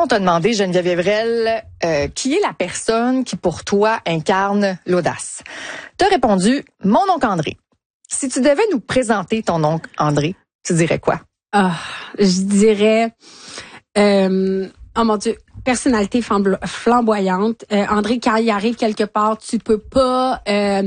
on t'a demandé, Geneviève Evrel, qui est la personne qui, pour toi, incarne l'audace, t'as répondu, mon oncle André. Si tu devais nous présenter ton oncle André, tu dirais quoi? Je dirais, oh mon Dieu, personnalité flamboyante. André, quand il arrive quelque part, tu peux pas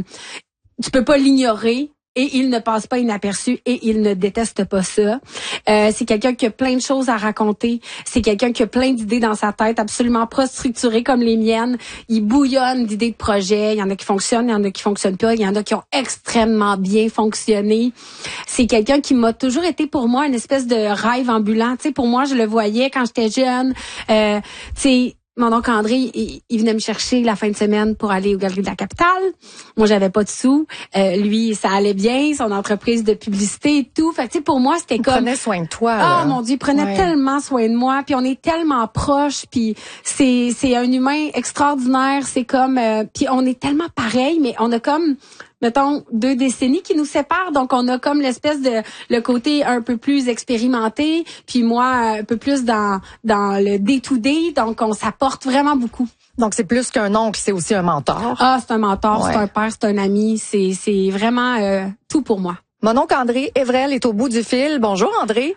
l'ignorer. Et il ne passe pas inaperçu et il ne déteste pas ça. C'est quelqu'un qui a plein de choses à raconter. C'est quelqu'un qui a plein d'idées dans sa tête, absolument pas structurées comme les miennes. Il bouillonne d'idées de projets. Il y en a qui fonctionnent, il y en a qui fonctionnent pas. Il y en a qui ont extrêmement bien fonctionné. C'est quelqu'un qui m'a toujours été pour moi une espèce de rêve ambulant. Tu sais, pour moi, je le voyais quand j'étais jeune. Tu sais, mon oncle André, il venait me chercher la fin de semaine pour aller aux Galeries de la Capitale. Moi, j'avais pas de sous. Lui, ça allait bien, son entreprise de publicité et tout. Fait que, tu sais, pour moi, c'était comme... Il prenait soin de toi. Ah, mon Dieu, il prenait tellement soin de moi. Puis on est tellement proches. Puis c'est un humain extraordinaire. C'est comme... puis on est tellement pareil, mais on a comme... mettons, 2 décennies qui nous séparent. Donc, on a comme l'espèce de le côté un peu plus expérimenté, puis moi, un peu plus dans le day-to-day. Donc, on s'apporte vraiment beaucoup. Donc, c'est plus qu'un oncle, c'est aussi un mentor. Ah, c'est un mentor, c'est un père, c'est un ami. C'est vraiment tout pour moi. Mon oncle André Evrel est au bout du fil. Bonjour, André.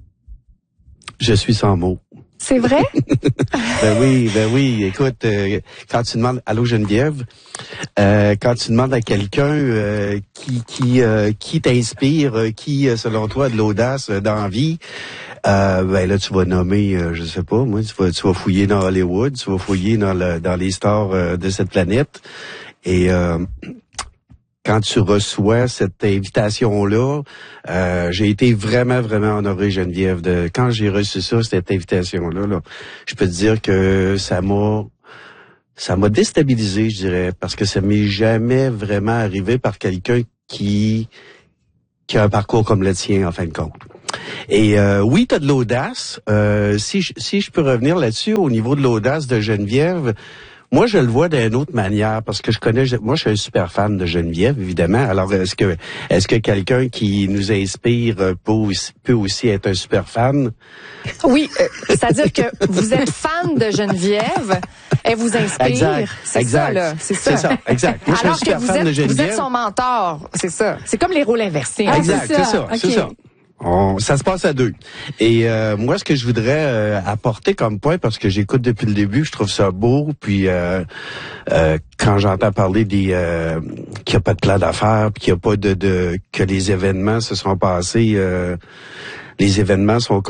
Je suis sans mots. C'est vrai? Ben oui. Écoute, quand tu demandes, allô Geneviève, quand tu demandes à quelqu'un qui t'inspire, qui selon toi a de l'audace dans la vie, ben là tu vas nommer, je sais pas, moi tu vas fouiller dans Hollywood, tu vas fouiller dans les stars de cette planète, et quand tu reçois cette invitation-là, j'ai été vraiment honoré, Geneviève, quand j'ai reçu ça, cette invitation-là, là, je peux te dire que ça m'a déstabilisé, je dirais, parce que ça m'est jamais vraiment arrivé par quelqu'un qui a un parcours comme le tien, en fin de compte. Et oui, tu as de l'audace. Si je peux revenir là-dessus, au niveau de l'audace de Geneviève, moi, je le vois d'une autre manière, parce que moi, je suis un super fan de Geneviève, évidemment. Alors, est-ce que quelqu'un qui nous inspire peut aussi être un super fan? Oui, c'est-à-dire que vous êtes fan de Geneviève, elle vous inspire. Exact. Ça, là. C'est ça, exact. Moi, je suis un super fan de Geneviève. Vous êtes son mentor, c'est ça. C'est comme les rôles inversés. Ah, exact, c'est ça. Ça se passe à 2. Et moi, ce que je voudrais apporter comme point, parce que j'écoute depuis le début, je trouve ça beau, puis quand j'entends parler qu'il n'y a pas de plan d'affaires, puis qu'il n'y a pas que les événements se sont passés, les événements sont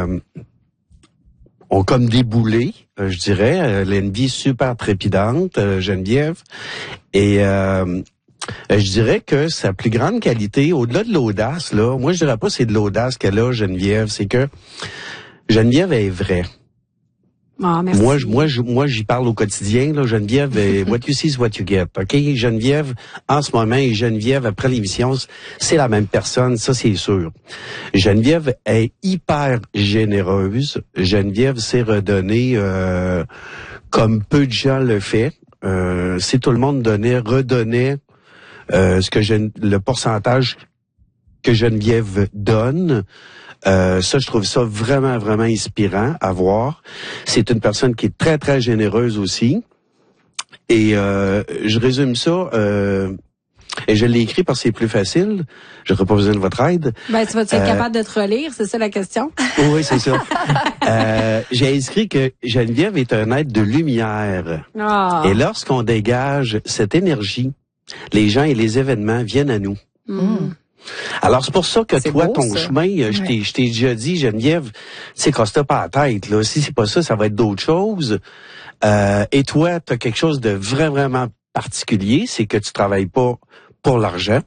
ont comme déboulé, je dirais. Elle a une vie super trépidante, Geneviève, et je dirais que sa plus grande qualité, au-delà de l'audace, là, moi je dirais pas c'est de l'audace qu'elle a, Geneviève, c'est que Geneviève est vraie. Ah, merci. Moi, j'y parle au quotidien, là, Geneviève, what you see is what you get, OK? Geneviève, en ce moment, et Geneviève, après l'émission, c'est la même personne, ça, c'est sûr. Geneviève est hyper généreuse. Geneviève sait redonner, comme peu de gens le fait. Si tout le monde redonnait, le pourcentage que Geneviève donne, ça, je trouve ça vraiment inspirant à voir. C'est une personne qui est très, très généreuse aussi. Et je résume ça, et je l'ai écrit parce que c'est plus facile. Je n'aurais pas besoin de votre aide. Ben, tu vas-tu être capable de te relire? C'est ça la question? Oui, c'est ça. J'ai écrit que Geneviève est un être de lumière. Oh. Et lorsqu'on dégage cette énergie, les gens et les événements viennent à nous. Mm. Alors, c'est pour ça que c'est toi, beau, ton ça. chemin, je t'ai déjà dit, Geneviève, c'est casse-toi pas la tête, là. Si c'est pas ça, ça va être d'autres choses. Et toi, tu as quelque chose de vraiment particulier, c'est que tu travailles pas pour l'argent.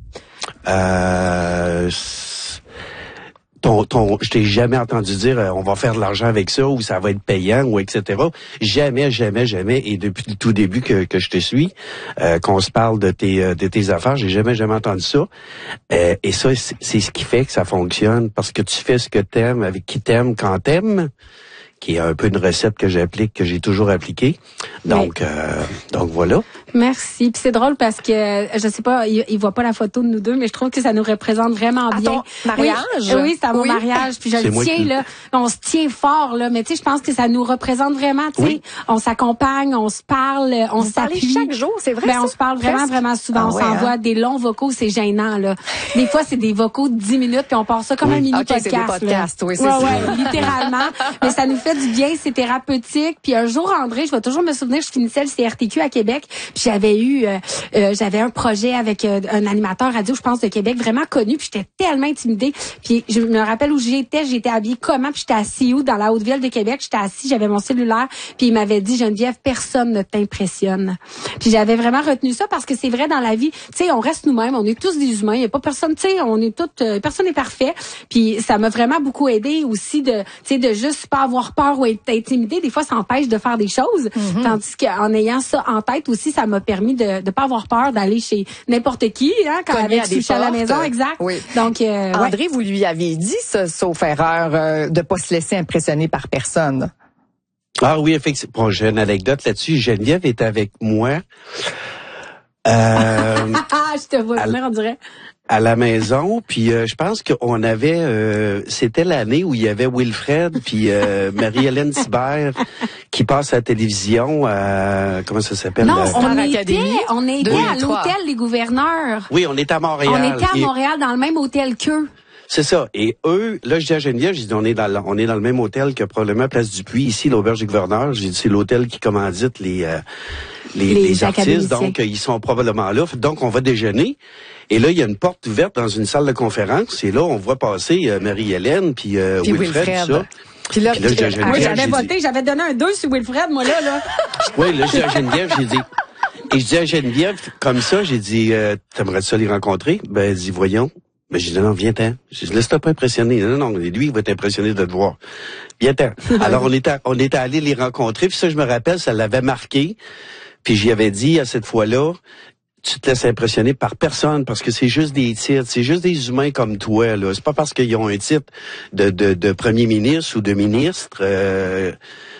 Je t'ai jamais entendu dire on va faire de l'argent avec ça ou ça va être payant ou etc. Jamais. Et depuis le tout début que je te suis, qu'on se parle de tes affaires, j'ai jamais entendu ça. Et ça, c'est ce qui fait que ça fonctionne parce que tu fais ce que t'aimes, avec qui t'aimes, quand t'aimes. qui est un peu une recette que j'applique, que j'ai toujours appliquée. Donc, donc voilà. Merci. Puis c'est drôle parce que je sais pas, il voit pas la photo de nous deux, mais je trouve que ça nous représente vraiment bien. Ton mariage? Oui, c'est à mon mariage. Puis je le tiens là, on se tient fort là, mais tu sais, je pense que ça nous représente vraiment. Tu sais, on s'accompagne, on se parle, on s'appuie chaque jour, c'est vrai. Ben on se parle vraiment souvent. On s'envoie des longs vocaux, c'est gênant là. Des fois c'est des vocaux de 10 minutes puis on part ça comme un mini podcast. C'est des podcasts, oui, c'est ça. Ouais, littéralement. Mais ça nous fait du bien, c'est thérapeutique. Puis un jour, André, je vais toujours me souvenir, je finissais le CRTQ à Québec. J'avais un projet avec un animateur radio, je pense, de Québec, vraiment connu, puis j'étais tellement intimidée. Puis je me rappelle où j'étais habillée comment, puis j'étais assise où, dans la Haute-Ville de Québec, j'étais assise, j'avais mon cellulaire, puis il m'avait dit, Geneviève, personne ne t'impressionne. Puis j'avais vraiment retenu ça parce que c'est vrai dans la vie, tu sais, on reste nous-mêmes, on est tous des humains, il y a pas personne, tu sais, on est toutes, personne n'est parfait. Puis ça m'a vraiment beaucoup aidé aussi de, tu sais, de juste pas avoir peur ou être intimidée. Des fois, ça empêche de faire des choses, tandis qu'en ayant ça en tête aussi, ça m'a permis de pas avoir peur d'aller chez n'importe qui, hein, quand avec Sushi à la maison, exact. Oui. Donc, André, vous lui aviez dit ça, sauf erreur, de pas se laisser impressionner par personne. Ah oui, effectivement. Bon, j'ai une anecdote là-dessus. Geneviève est avec moi. Je te vois venir, on dirait. À la maison, puis je pense qu'on avait, c'était l'année où il y avait Wilfred puis Marie-Hélène Thibert qui passe à la télévision. Comment ça s'appelle? Non, on était à l'hôtel des gouverneurs. Oui, on était à Montréal. On était à Montréal dans le même hôtel qu'eux. C'est ça. Et eux, là, je dis à Geneviève, je dis, on est dans le même hôtel que probablement Place du Puy, ici, l'auberge du gouverneur. J'ai dit, c'est l'hôtel qui commandite les artistes, donc ils sont probablement là. Donc, on va déjeuner. Et là, il y a une porte ouverte dans une salle de conférence. Et là, on voit passer Marie-Hélène, puis Wilfred, tout ça. Puis là, moi, j'avais voté, j'avais donné un 2 sur Wilfred, moi, là. Oui, là, je dis à Geneviève, j'ai dit... Et je dis à Geneviève, comme ça, j'ai dit, t'aimerais ça les rencontrer? Ben, elle dit, voyons. Ben, j'ai dit, non, viens-t'en. J'ai dit, laisse-toi pas impressionner. Non, lui, il va t'impressionner de te voir. Viens-t'en. Alors, on était allés les rencontrer, puis ça, je me rappelle, ça l'avait marqué. Puis j'y avais dit à cette fois-là, tu te laisses impressionner par personne, parce que c'est juste des titres, c'est juste des humains comme toi, là. C'est pas parce qu'ils ont un titre de premier ministre ou de ministre,